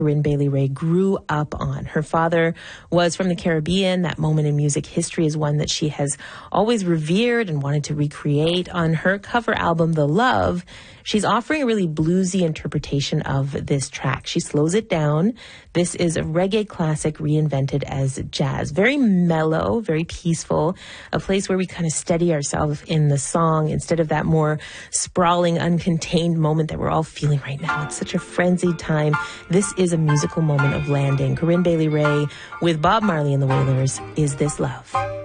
Corinne Bailey Rae grew up on. Her father was from the Caribbean. That moment in music history is one that she has always revered and wanted to recreate. On her cover album, The Love, she's offering a really bluesy interpretation of this track. She slows it down. This is a reggae classic reinvented as jazz. Very mellow, very peaceful, a place where we kind of steady ourselves in the song instead of that more sprawling, uncontained moment that we're all feeling right now. It's such a frenzied time. This is a musical moment of landing. Corinne Bailey Rae with Bob Marley and the Wailers, Is This Love?